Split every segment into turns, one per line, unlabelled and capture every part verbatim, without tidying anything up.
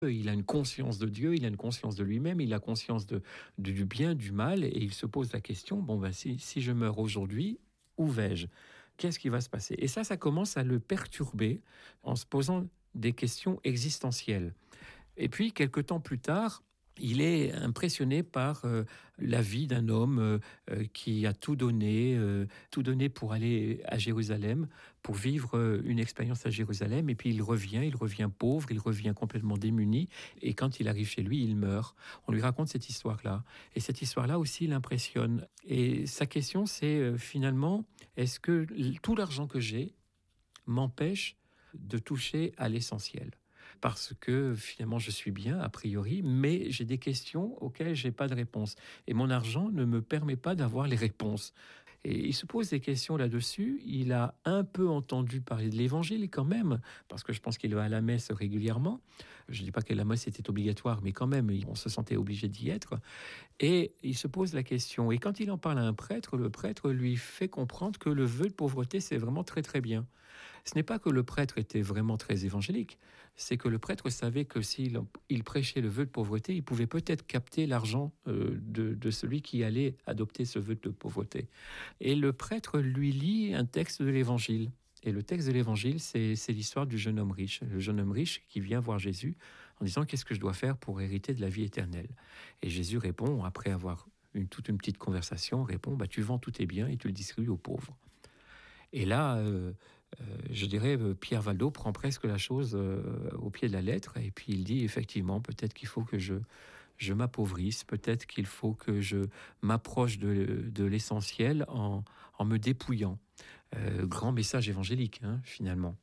Il a une conscience de Dieu, il a une conscience de lui-même, il a conscience de, de- du bien, du mal, et il se pose la question, bon, ben, si, si je meurs aujourd'hui, où vais-je? Qu'est-ce qui va se passer? Et ça, ça commence à le perturber en se posant des questions existentielles. Et puis, quelque temps plus tard, il est impressionné par euh, la vie d'un homme euh, euh, qui a tout donné, euh, tout donné pour aller à Jérusalem, pour vivre euh, une expérience à Jérusalem. Et puis il revient, il revient pauvre, il revient complètement démuni. Et quand il arrive chez lui, il meurt. On lui raconte cette histoire-là. Et cette histoire-là aussi l'impressionne. Et sa question, c'est euh, finalement, est-ce que l- tout l'argent que j'ai m'empêche de toucher à l'essentiel? Parce que finalement je suis bien a priori, mais j'ai des questions auxquelles j'ai pas de réponse. Et mon argent ne me permet pas d'avoir les réponses. Et il se pose des questions là-dessus. Il a un peu entendu parler de l'évangile quand même, parce que je pense qu'il va à la messe régulièrement. Je ne dis pas que la messe était obligatoire, mais quand même, on se sentait obligé d'y être. Et il se pose la question. Et quand il en parle à un prêtre, le prêtre lui fait comprendre que le vœu de pauvreté, c'est vraiment très très bien. Ce n'est pas que le prêtre était vraiment très évangélique, c'est que le prêtre savait que s'il il prêchait le vœu de pauvreté, il pouvait peut-être capter l'argent euh, de, de celui qui allait adopter ce vœu de pauvreté. Et le prêtre lui lit un texte de l'Évangile. Et le texte de l'Évangile, c'est, c'est l'histoire du jeune homme riche. Le jeune homme riche qui vient voir Jésus en disant « Qu'est-ce que je dois faire pour hériter de la vie éternelle ?» Et Jésus répond, après avoir une, toute une petite conversation, répond bah, « Tu vends tous tes biens et tu le distribues aux pauvres. » Et là, euh, euh, je dirais, euh, Pierre Valdo prend presque la chose euh, au pied de la lettre, et puis il dit effectivement, peut-être qu'il faut que je, je m'appauvrisse, peut-être qu'il faut que je m'approche de, de l'essentiel en, en me dépouillant. Euh, grand message évangélique, hein, finalement.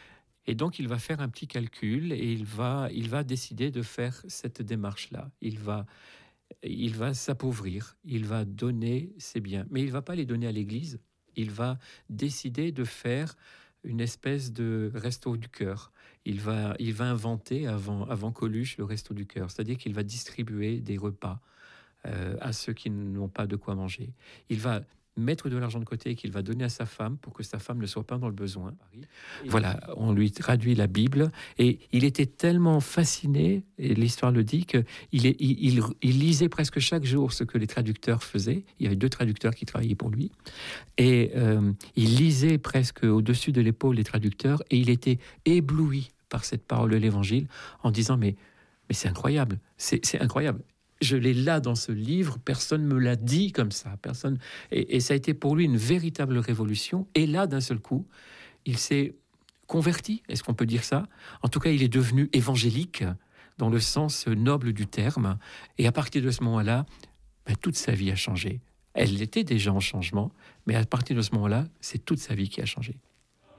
Et donc, il va faire un petit calcul et il va, il va décider de faire cette démarche-là. Il va, il va s'appauvrir, il va donner ses biens, mais il ne va pas les donner à l'Église. Il va décider de faire une espèce de resto du cœur. Il va, il va inventer avant, avant Coluche le resto du cœur, c'est-à-dire qu'il va distribuer des repas euh, à ceux qui n'ont pas de quoi manger. Il va mettre de l'argent de côté qu'il va donner à sa femme pour que sa femme ne soit pas dans le besoin. Voilà, on lui traduit la Bible et il était tellement fasciné, et l'histoire le dit, qu'il il, il, il lisait presque chaque jour ce que les traducteurs faisaient. Il y avait deux traducteurs qui travaillaient pour lui. Et euh, il lisait presque au-dessus de l'épaule les traducteurs et il était ébloui par cette parole de l'Évangile en disant mais, mais c'est incroyable, c'est, c'est incroyable. Je l'ai là dans ce livre, personne me l'a dit comme ça, personne. Et, et ça a été pour lui une véritable révolution. Et là, d'un seul coup, il s'est converti, est-ce qu'on peut dire ça? En tout cas, il est devenu évangélique dans le sens noble du terme. Et à partir de ce moment-là, ben, toute sa vie a changé. Elle était déjà en changement, mais à partir de ce moment-là, c'est toute sa vie qui a changé.